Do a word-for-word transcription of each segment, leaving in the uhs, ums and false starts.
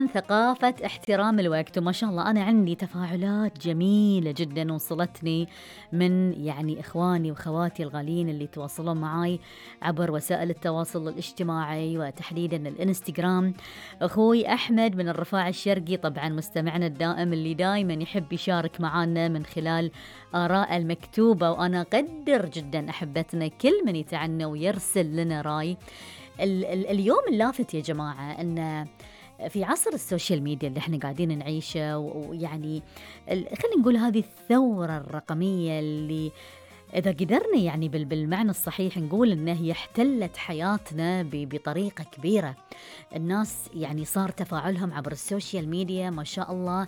ثقافة احترام الوقت، وما شاء الله أنا عندي تفاعلات جميلة جدا وصلتني من يعني إخواني وخواتي الغاليين اللي تواصلون معاي عبر وسائل التواصل الاجتماعي وتحديدا الانستغرام. أخوي أحمد من الرفاع الشرقي طبعا مستمعنا الدائم اللي دائما يحب يشارك معنا من خلال آراء المكتوبة، وأنا أقدر جدا أحبتنا كل من يتعنى ويرسل لنا راي. ال- ال- اليوم اللافت يا جماعة أن في عصر السوشيال ميديا اللي احنا قاعدين نعيشه، ويعني خلينا نقول هذه الثورة الرقمية اللي إذا قدرنا يعني بالمعنى الصحيح نقول إنها هي احتلت حياتنا بطريقة كبيرة. الناس يعني صار تفاعلهم عبر السوشيال ميديا ما شاء الله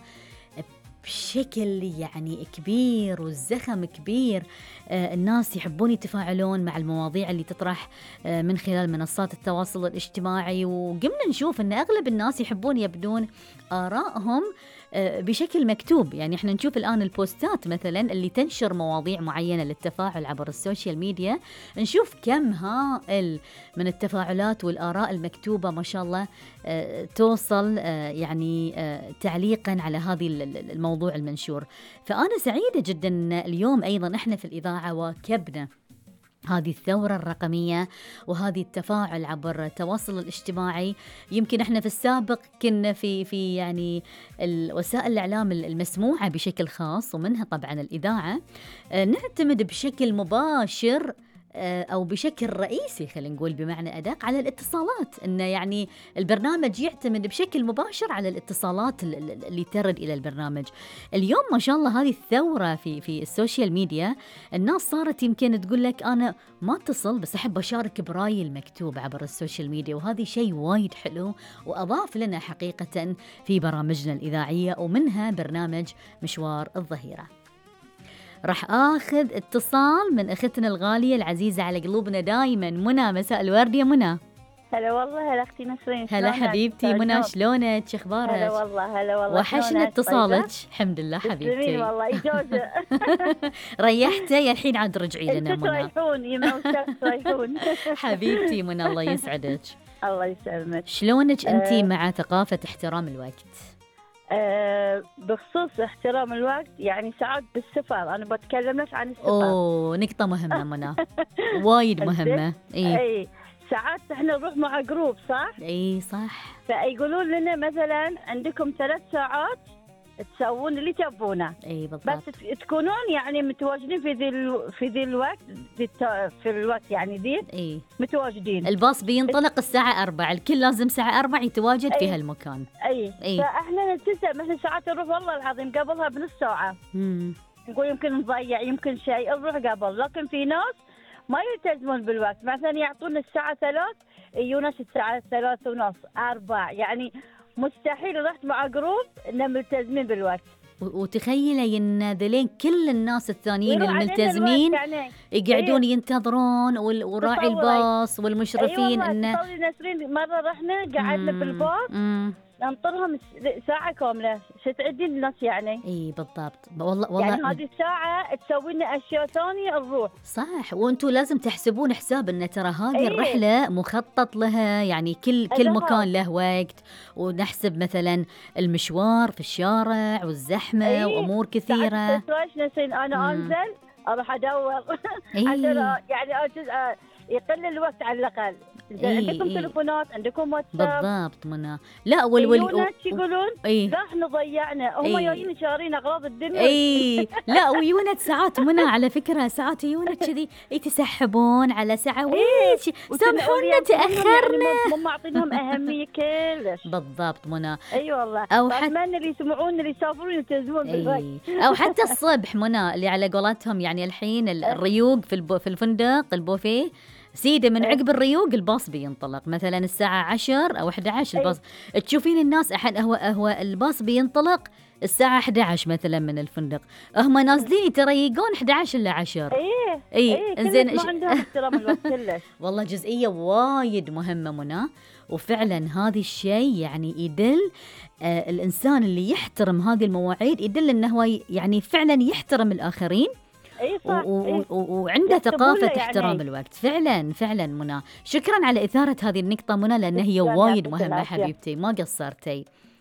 بشكل يعني كبير والزخم كبير. آه الناس يحبون يتفاعلون مع المواضيع اللي تطرح آه من خلال منصات التواصل الاجتماعي، وقمنا نشوف أن أغلب الناس يحبون يبدون آرائهم آه بشكل مكتوب. يعني احنا نشوف الآن البوستات مثلا اللي تنشر مواضيع معينة للتفاعل عبر السوشيال ميديا، نشوف كم هائل من التفاعلات والآراء المكتوبة ما شاء الله آه توصل آه يعني آه تعليقا على هذه الموضوع موضوع المنشور. فأنا سعيدة جدا اليوم أيضا إحنا في الإذاعة واكبنا هذه الثورة الرقمية وهذه التفاعل عبر التواصل الاجتماعي. يمكن احنا في السابق كنا في في يعني وسائل الإعلام المسموعة بشكل خاص ومنها طبعا الإذاعة نعتمد بشكل مباشر أو بشكل رئيسي خلينا نقول بمعنى أدق على الاتصالات، إنه يعني البرنامج يعتمد بشكل مباشر على الاتصالات اللي ترد إلى البرنامج. اليوم ما شاء الله هذه الثورة في في السوشيال ميديا، الناس صارت يمكن تقول لك أنا ما اتصل بس أحب أشارك برأيي المكتوب عبر السوشيال ميديا، وهذه شيء وايد حلو وأضاف لنا حقيقة في برامجنا الإذاعية ومنها برنامج مشوار الظهيرة. راح آخذ اتصال من أختنا الغالية العزيزة على قلوبنا دايما، منى. مساء الورد يا منى. هلا والله، هلا أختي نسرين. هلا حبيبتي منى، شلونك؟ شو أخبارك؟ هلا والله، هلا والله، وحشنا اتصالك. الحمد لله حبيبتي. والله إجازة. ريحتي الحين عاد رجعي لنا منى. تريحون يا تريحون. حبيبتي منى الله يسعدك. الله يسلمك. شلونك أنتي أه مع ثقافة احترام الوقت؟ أه بخصوص احترام الوقت، يعني ساعات بالسفر، أنا بتكلم لك عن السفر. أوه نقطة مهمة منى، وايد مهمة. إيه. أي ساعات احنا نروح مع جروب صح؟ اي صح. فيقولون لنا مثلا عندكم ثلاث ساعات تسوون اللي تبونه. اي بالضبط. بس تكونون يعني متواجدين في ذي في ذي الوقت، في الوقت يعني ذي اي متواجدين. الباص بينطلق الساعة أربعة، الكل لازم الساعة أربعة يتواجد في هالمكان. اي, أي. فاحنا نلتزم، احنا ساعات نروح والله العظيم قبلها بنص ساعة. امم نقول يمكن نضيع يمكن شيء نروح قبل، لكن في ناس ما يلتزمون بالوقت، مثلا يعطونا الساعة ثلاث يونس الساعة ثلاث ونص أربع، يعني مستحيل رحت مع جروب إنهم ملتزمين بالوقت. وتخيلي ان ذلين كل الناس الثانيين الملتزمين يعني يقعدون ينتظرون وراعي الباص والمشرفين. أيوة انه تصوري نسرين مرة رحنا قعدنا بالباص ننطرهم ساعة كاملة، ستعدين الناس يعني. اي بالضبط والله والله يعني هذه الساعة تسوي لنا اشياء ثانية نروح. صح، وانتم لازم تحسبون حساب ان ترى هذه أيه. الرحلة مخطط لها، يعني كل كل مكان له وقت، ونحسب مثلا المشوار في الشارع والزحمة أيه. وامور كثيرة. نسين انا مم. انزل اروح ادور أيه. عشان يعني أجل يقل الوقت على الاقل. إيه عندكم إيه تليفونات، عندكم واتساب. بالضبط منى. لا وال وال يونس يقولون إيه؟ احنا ضيعنا، هم جايين إيه؟ شارين اغراض الدنيا. اي لا ويونت ساعات منى على فكره، ساعات يونت كذي يتسحبون على ساعه ويش إيه؟ سامحونا تاخرنا، يعني مو معطينهم اهميه كلش. بالضبط منى. اي أيوة والله. او اتمنى اللي يسمعون اللي يسافرون يلتزمون بالوقت. إيه؟ او حتى الصبح منى اللي على قولتهم يعني الحين الريوق في في الفندق البوفيه سيدة من عقب الريوق الباص بينطلق مثلا الساعة عشر أو أحد عشر الباص. أيه. تشوفين الناس أحد هو هو الباص بينطلق الساعة أحد عشر مثلا من الفندق، هم نازلين يتريقون أحد عشر إلى عشرة. إيه إيه, إيه. زين ما عندهم احترام الوقت كلش. والله جزئية وايد مهمة منى، وفعلا هذا الشيء يعني يدل آه الإنسان اللي يحترم هذه المواعيد يدل أنه هو يعني فعلا يحترم الآخرين. اي صح. وعنده ثقافة يعني احترام الوقت. فعلا فعلا منى، شكرا على إثارة هذه النقطة منى لأن هي وايد مهمة حبيبتي، ما قصرتي.